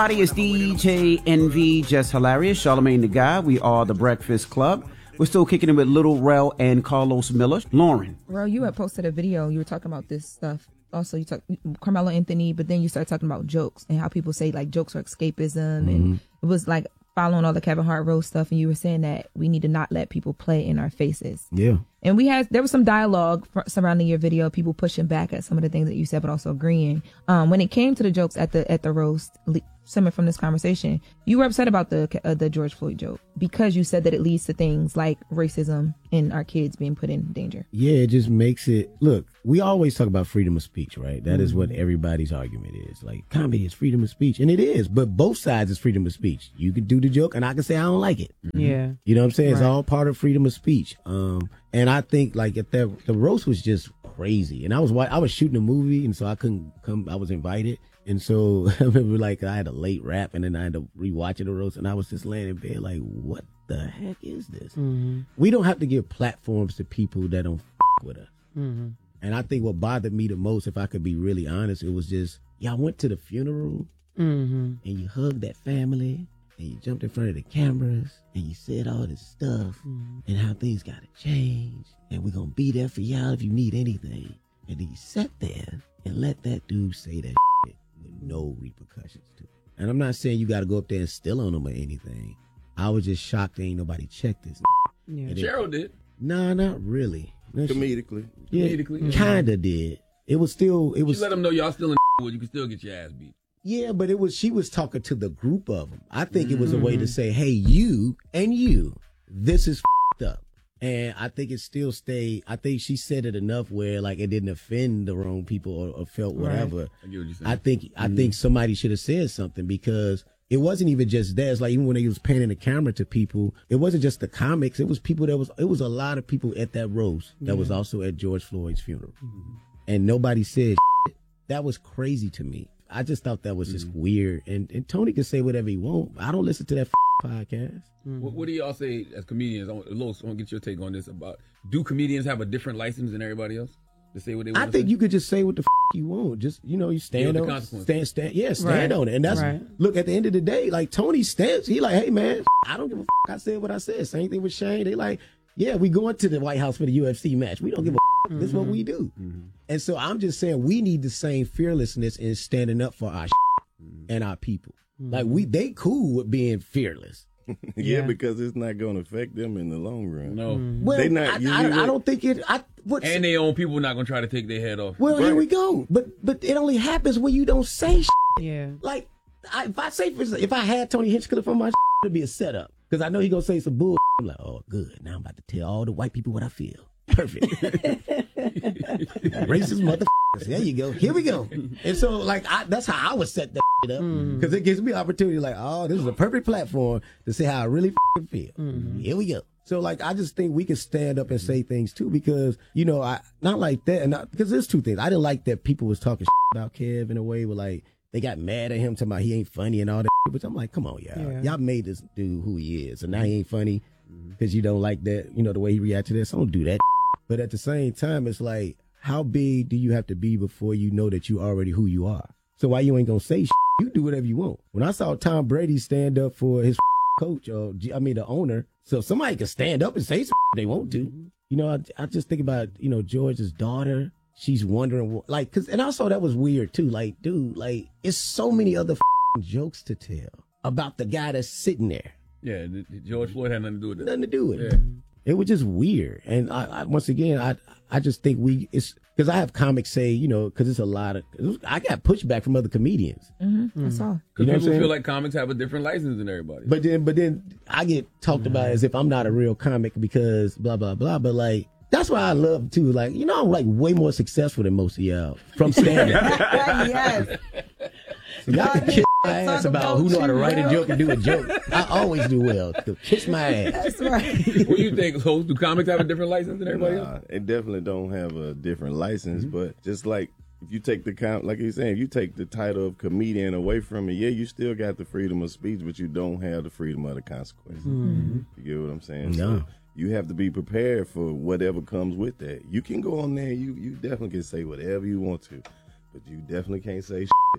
Everybody, it's DJ NV, Just Hilarious, Charlamagne the Guy. We are the Breakfast Club. We're still kicking it with Little Rel and Carlos Miller. Lauren. Rel, you had posted a video. You were talking about this stuff. Also, you talked Carmelo Anthony, but then you started talking about jokes and how people say like jokes are escapism, and it was like following all the Kevin Hart roast stuff. And you were saying that we need to not let people play in our faces. Yeah. And there was some dialogue surrounding your video, people pushing back at some of the things that you said, but also agreeing. When it came to the jokes at the roast, stemming from this conversation, you were upset about the George Floyd joke because you said that it leads to things like racism and our kids being put in danger. Yeah, it just makes it, look, we always talk about freedom of speech, right? That is what everybody's argument is. Like, comedy is freedom of speech. And it is, but both sides is freedom of speech. You can do the joke and I can say I don't like it. Yeah. You know what I'm saying? It's all part of freedom of speech. And I think like the roast was just crazy. And I was shooting a movie, and so I couldn't come. I was invited. And so I remember like I had a late rap, and then I had to rewatch the roast, and I was just laying in bed like, what the heck is this? We don't have to give platforms to people that don't with us. And I think what bothered me the most, if I could be really honest, it was just, y'all went to the funeral and you hugged that family and you jumped in front of the cameras and you said all this stuff and how things gotta change and we're gonna be there for y'all if you need anything. And then you sat there and let that dude say that shit with no repercussions to it. And I'm not saying you gotta go up there and steal on them or anything. I was just shocked that ain't nobody checked this. Yeah. Cheryl did. Nah, not really. Comedically. Yeah, kinda did. It was. You let them know y'all still in you can still get your ass beat. Yeah, but she was talking to the group of them. I think it was a way to say, hey, you and you, this is up. And I think it still stayed. I think she said it enough where like it didn't offend the wrong people or felt whatever. Right. I get what you're saying. I think somebody should have said something because it wasn't even just that. It's like even when they was panning the camera to people, it wasn't just the comics. It was people it was a lot of people at that roast that was also at George Floyd's funeral. And nobody said shit. That was crazy to me. I just thought that was just weird. And Tony can say whatever he wants. I don't listen to that podcast. What do y'all say as comedians? Los, I want to get your take on this about, do comedians have a different license than everybody else to say what they want I think you could just say what the you want. Just, you stand on it. Stand on it. And that's, look, at the end of the day, like Tony stands, he like, hey man, I don't give a I said what I said. Same thing with Shane. They like, yeah, we going to the White House for the UFC match. We don't give a This is what we do. And so I'm just saying we need the same fearlessness in standing up for our and our people. Like they cool with being fearless. Yeah, because it's not going to affect them in the long run. No. Well, they not, I don't think it. And their own people not going to try to take their head off. Well, here we go. But it only happens when you don't say Yeah. Like, if I had Tony Hinchcliffe on my it'd be a setup. Because I know he going to say some bull. I'm like, oh, good. Now I'm about to tell all the white people what I feel. Perfect. Racist motherfuckers. There you go. Here we go. And so, like, that's how I would set that up. Because it gives me opportunity, like, oh, this is a perfect platform to say how I really feel. Here we go. So, like, I just think we can stand up and say things, too, because, not like that. And because there's two things. I didn't like that people was talking about Kev in a way where, like, they got mad at him, talking about he ain't funny and all that. But I'm like, come on, y'all. Yeah. Y'all made this dude who he is. And now he ain't funny because you don't like that, the way he reacted to this. So don't do that. But at the same time, it's like, how big do you have to be before you know that you already who you are? So why you ain't going to say you do whatever you want. When I saw Tom Brady stand up for his coach, the owner, so somebody can stand up and say they want to. I just think about, George's daughter. She's wondering, and also that was weird too. Like, dude, like, it's so many other jokes to tell about the guy that's sitting there. Yeah, George Floyd had nothing to do with it. Nothing to do with it. Yeah. It was just weird. And I once again, I just think it's because I have comics say, because it's a lot of, I got pushback from other comedians. I saw. Because people feel like comics have a different license than everybody. But then I get talked about as if I'm not a real comic because blah, blah, blah. But like, that's why I love too. Like, I'm like way more successful than most of y'all from stand-up. Yes. So y'all can kiss my ass about who know how to write a joke and do a joke. I always do well. So kiss my ass. That's right. What do you think, Host? Do comics have a different license than everybody else? It definitely don't have a different license, but just like if you take like you're saying, if you take the title of comedian away from it, you still got the freedom of speech, but you don't have the freedom of the consequences. You get what I'm saying? No. So you have to be prepared for whatever comes with that. You can go on there, you definitely can say whatever you want to, but you definitely can't say shit when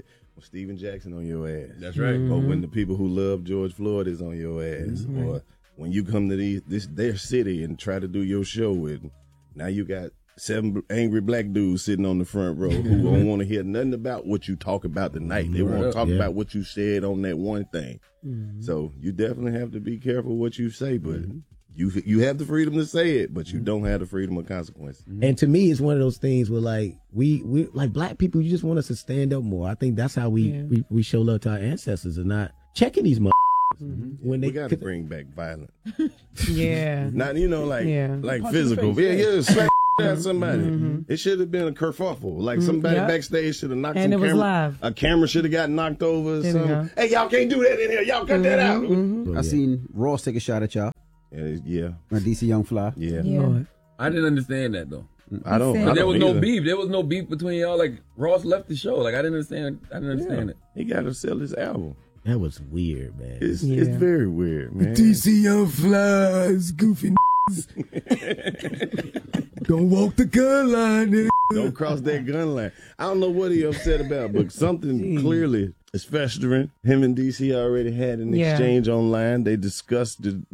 Steven Jackson on your ass. That's right. Or when the people who love George Floyd is on your ass. Or when you come to their city and try to do your show, and now you got 7 angry black dudes sitting on the front row who don't want to hear nothing about what you talk about tonight. They want to talk about what you said on that one thing. So you definitely have to be careful what you say, but you have the freedom to say it, but you don't have the freedom of consequences. And to me, it's one of those things where like we like black people, you just want us to stand up more. I think that's how we show love to our ancestors and not checking these when they we got to bring back violence. Not like physical. Smack at somebody. It should have been a kerfuffle. Like somebody backstage should have knocked and some it was camera. live. A camera should have got knocked over or something. Hey, y'all can't do that in here. Y'all cut that out. I seen Ross take a shot at y'all. Yeah. Or DC Young Fly. Yeah. I didn't understand that though. I don't. There was either. no beef. There was no beef between y'all. Like Ross left the show. Like I didn't understand it. He got to sell his album. That was weird, man. It's very weird, man. DC Young Flies, goofy Don't walk the gun line. Don't cross that gun line. I don't know what he upset about, but something clearly is festering. Him and DC already had an exchange online. They discussed the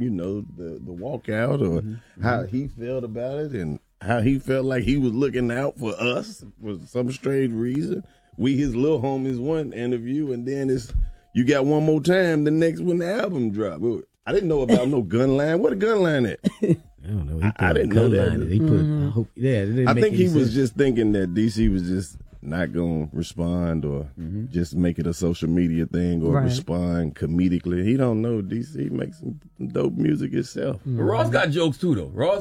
walkout or how he felt about it and how he felt like he was looking out for us for some strange reason. We, his little homies, one interview, and then you got one more time the next when the album dropped. I didn't know about no gun line. What a gun line at? I don't know. I didn't know that. He put. I think he was just thinking that DC was just not going to respond or just make it a social media thing or respond comedically. He don't know DC makes some dope music itself. But Ross got jokes too, though. Ross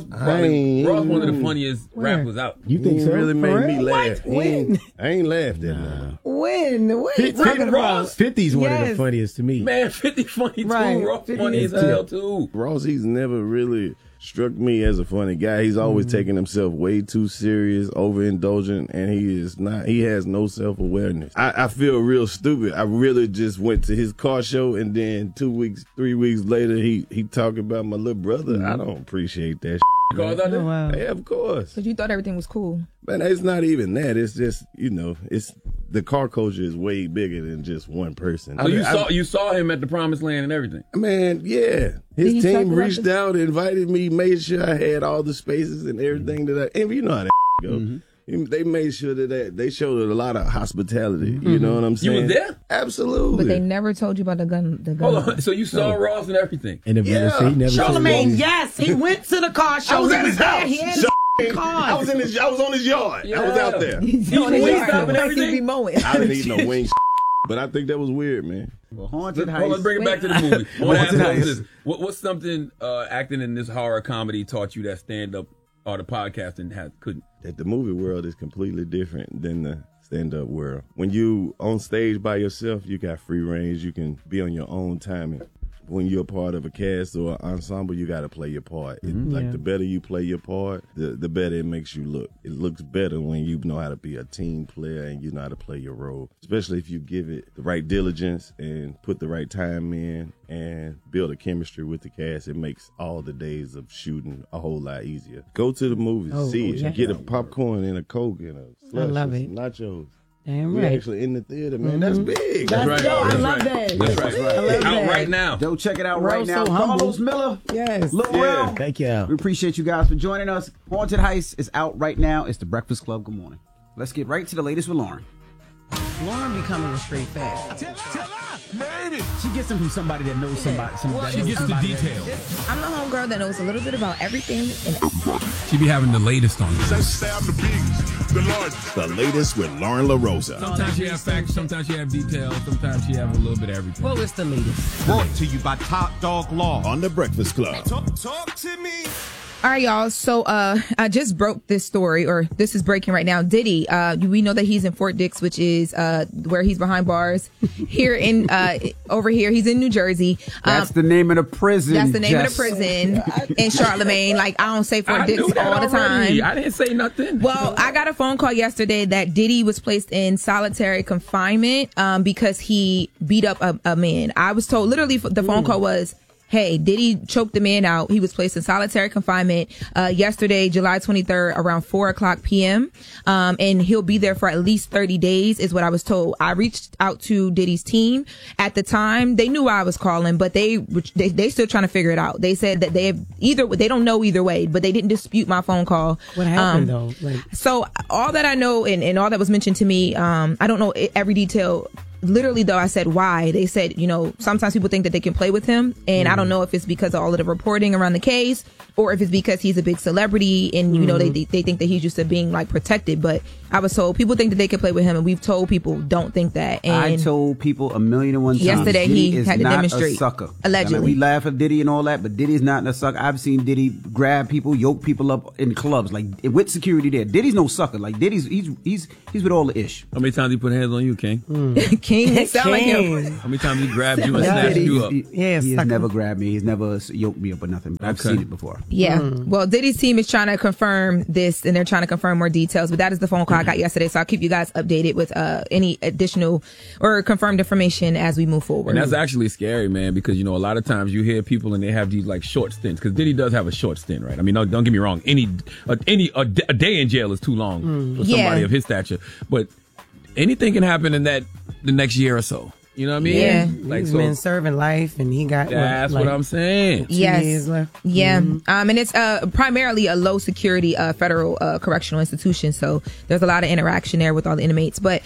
one of the funniest rappers out. You think so? Really made me laugh. When? I ain't laughed at him. When? Ross? 50's one of the funniest to me. Man, 50 funny too. Right. Ross 50 funny as hell too. Ross, he's never really struck me as a funny guy. He's always taking himself way too serious, overindulgent, and he has no self-awareness. I feel real stupid. I really just went to his car show, and then 2 weeks, 3 weeks later, he talking about my little brother. I don't appreciate that Cars out there? Wow. Yeah, of course. Because you thought everything was cool. Man, it's not even that. It's just, it's the car culture is way bigger than just one person. So you saw him at the Promised Land and everything? Man, yeah. Did he His talk team about reached out, invited me, made sure I had all the spaces and everything and you know how that go. They made sure that they showed a lot of hospitality. You know what I'm saying? You was there? Absolutely. But they never told you about the gun. Hold on. So you saw Ross and everything? And he never Charlamagne, yes, he went to the car show. I was at his house. He had I was on his yard. Yeah. I was out there. He's on his yard. and and everything? be mowing. I didn't eat no wings, but I think that was weird, man. Well, Haunted Hold on, let's Heist. bring it back to the movie. I wanna ask Haunted you Heist. this. What's something acting in this horror comedy taught you that stand-up or the podcasting couldn't? That the movie world is completely different than the stand-up world. When you on stage by yourself, you got free range. You can be on your own timing. When you're a part of a cast or an ensemble, you got to play your part. Like the better you play your part, the better it makes you look. It looks better when you know how to be a team player and you know how to play your role, especially if you give it the right diligence and put the right time in and build a chemistry with the cast. It makes all the days of shooting a whole lot easier. Go to the movies, see it, yeah. get a popcorn and a Coke and a slush love and it. some nachos. Damn We right. actually in the theater, man. That's big. That's right. dope. I That's love right. that. That's right. I love Out that. right now. Go check it out We're right now. so humble. Carlos Miller, Yes. Lil Yeah. Rel. Thank you. We appreciate you guys for joining us. Haunted Heist is out right now. It's the Breakfast Club. Good morning. Let's get right to the latest with Lauren. Lauren becoming a straight fast. She gets them from somebody that knows somebody. She gets the details. I'm the homegirl that knows a little bit about everything. And She be having the latest on this. The latest with Lauren LaRosa. Sometimes she have facts, sometimes she have details, sometimes she have a little bit of everything. Well, it's the latest. Brought to you by Top Dog Law on The Breakfast Club. Talk to me. all right, y'all. So I just broke this story, or this is breaking right now. Diddy, we know that he's in Fort Dix, which is where he's behind bars. Here in over here, he's in New Jersey. That's the name of the prison. That's the name of Jess. the prison in Charlamagne. Like, I don't say Fort I Dix knew that all the already. time. I didn't say nothing. Well, I got a phone call yesterday that Diddy was placed in solitary confinement because he beat up a man. I was told, literally, the phone call was, hey, Diddy choked the man out. He was placed in solitary confinement yesterday, July 23rd, around 4:00 p.m. And he'll be there for at least 30 days is what I was told. I reached out to Diddy's team. At the time, they knew I was calling, but they still trying to figure it out. They said that they don't know either way, but they didn't dispute my phone call. What happened though? So all that I know and all that was mentioned to me, I don't know every detail. Literally, though, I said why. They said, sometimes people think that they can play with him. And I don't know if it's because of all of the reporting around the case or if it's because he's a big celebrity and, they think that he's used to being like protected. But I was told people think that they can play with him. And we've told people don't think that. And I told people 1,000,001 times. Yesterday, Diddy he is had to not demonstrate. a sucker. Allegedly. I mean, we laugh at Diddy and all that, but Diddy's not a sucker. I've seen Diddy grab people, yoke people up in clubs, like with security there. Diddy's no sucker. Like Diddy's, he's with all the ish. How many times he put hands on you, King? King, it sound like him. How many times he grabbed you and snatched you up? He has never grabbed me. He's never yoked me up or nothing. I've seen it before. Yeah. Well, Diddy's team is trying to confirm this, and they're trying to confirm more details. But that is the phone call I got yesterday, so I'll keep you guys updated with any additional or confirmed information as we move forward. And that's actually scary, man, because a lot of times you hear people and they have these like short stints. Because Diddy does have a short stint, right? I mean, don't get me wrong. A day in jail is too long for somebody of his stature, but anything can happen in the next year or so. You know what I mean? Yeah. He's been serving life, and he got that's what I'm saying. 2 years left. Yeah. And it's primarily a low security federal correctional institution, so there's a lot of interaction there with all the inmates. But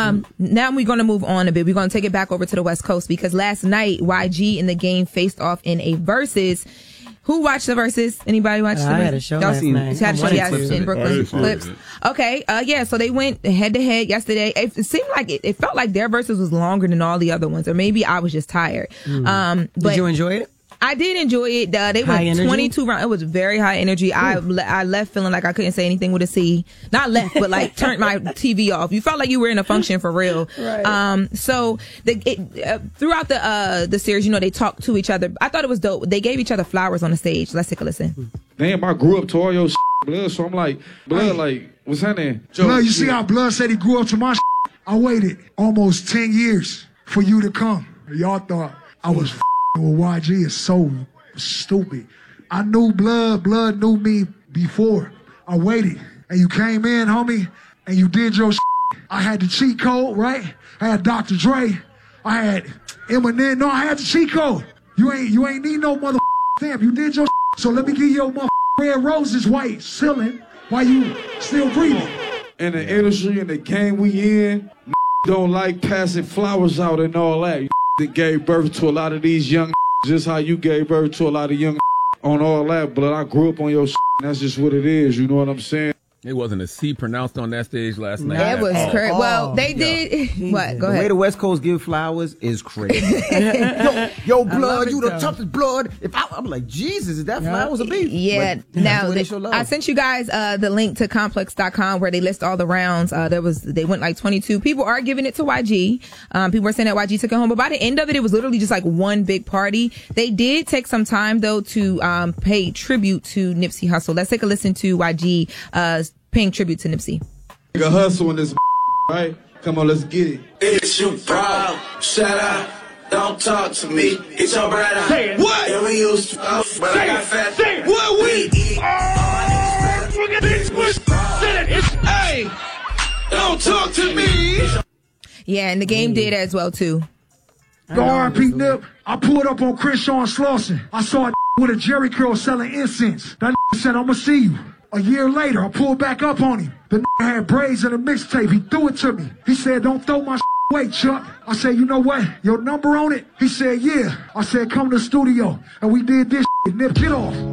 now we're going to move on a bit. We're going to take it back over to the West Coast because last night YG and The Game faced off in a versus. Who watched the verses? Anybody watch the verses? I had a show last night. Had a show, yes, in Brooklyn. Clips. Okay, so they went head to head yesterday. It seemed like it felt like their verses was longer than all the other ones, or maybe I was just tired. But did you enjoy it? I did enjoy it. They went 22 rounds. It was very high energy. I left feeling like I couldn't say anything with a C. Not left, but like turned my TV off. You felt like you were in a function for real. Right. So throughout the series, they talked to each other. I thought it was dope. They gave each other flowers on the stage. Let's take a listen. Damn, I grew up to all your Blood, so I'm like, Blood, like, what's happening? Blood, you see how Blood said he grew up to my I waited almost 10 years for you to come. Y'all thought I was with YG is so stupid. I knew Blood knew me before. I waited, and you came in, homie, and you did your I had the cheat code, right? I had Dr. Dre. I had Eminem. No, I had the cheat code. You ain't need no mother stamp. You did your so let me give you your mother red roses white ceiling while you still breathing. In the industry, in the game we in, don't like passing flowers out and all that. That gave birth to a lot of these young just how you gave birth to a lot of young on all that, but I grew up on your that's just what it is, you know what I'm saying? It wasn't a C pronounced on that stage last night. It was crazy. Well, they did. What? Go ahead. The way the West Coast give flowers is crazy. yo, Blood, you the toughest Blood. I'm like, Jesus, is that flowers or beef? Yeah. But now, I sent you guys the link to complex.com where they list all the rounds. They went like 22. People are giving it to YG. People were saying that YG took it home. But by the end of it, it was literally just like one big party. They did take some time, though, to pay tribute to Nipsey Hussle. Let's take a listen to YG paying tribute to Nipsey. Nigga hustle in this right? Come on, let's get it. It's your problem. Shut up. Don't talk to me. It's your brother. Say it. What? Yeah, we used to but I got fat. Say it. What we eat? Oh, look at this. Say it. Hey, don't talk to me. Yeah, and The Game did as well, too. The R.I.P. Nip, I pulled up on Crenshaw and Slauson. I saw a with a Jerry curl selling incense. That said, I'm gonna see you. A year later, I pulled back up on him. The had braids in a mixtape. He threw it to me. He said, don't throw my away, Chuck. I said, you know what? Your number on it? He said, yeah. I said, come to the studio. And we did this. Nip, get off.